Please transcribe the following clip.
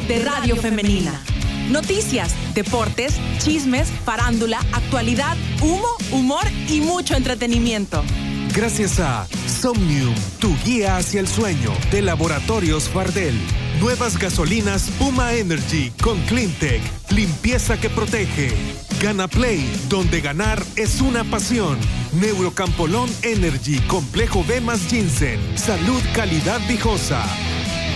de Radio Femenina. Noticias, deportes, chismes, farándula, actualidad, humo, humor y mucho entretenimiento. Gracias a Somnium, tu guía hacia el sueño, de Laboratorios Fardel. Nuevas gasolinas Puma Energy con Cleantech, limpieza que protege. Gana Play, donde ganar es una pasión. Neurocampolón Energy, complejo B más Ginseng, salud, calidad viejosa.